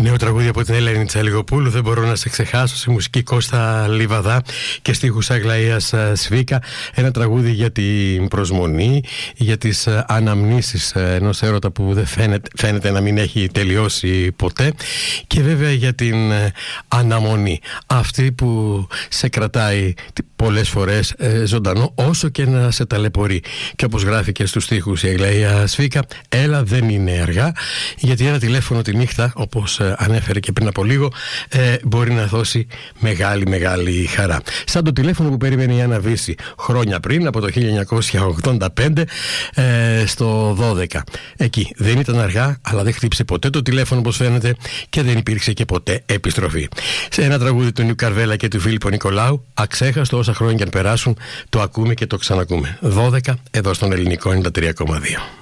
Νέο τραγούδι από την Ελένη Τσαλιγοπούλου, Δεν μπορώ να σε ξεχάσω, σε μουσική Κώστα Λιβαδά και στίχους Αγλαΐας Σβίκα. Ένα τραγούδι για την προσμονή, για τις αναμνήσεις ενός έρωτα που δεν φαίνεται να μην έχει τελειώσει ποτέ, και βέβαια για την αναμονή, αυτή που σε κρατάει πολλές φορές ζωντανό, όσο και να σε ταλαιπωρεί. Και όπως γράφει και στους στίχους η Αγλαία Σβίκα, έλα δεν είναι αργά, γιατί ένα τηλέφωνο τη νύχτα, όπως ανέφερε και πριν από λίγο, μπορεί να δώσει μεγάλη χαρά. Σαν το τηλέφωνο που περίμενε η Άννα Βύση χρόνια πριν, από το 1985, στο 12. Εκεί δεν ήταν αργά, αλλά δεν χτύπησε ποτέ το τηλέφωνο, όπως φαίνεται, και δεν υπήρξε και ποτέ επιστροφή. Σε ένα τραγούδι του Νιου Καρβέλα και του Φίλιππο Νικολάου, αξέχαστο όσα χρόνια και αν περάσουν, το ακούμε και το ξανακούμε. 12, εδώ στον Ελληνικό 93,2.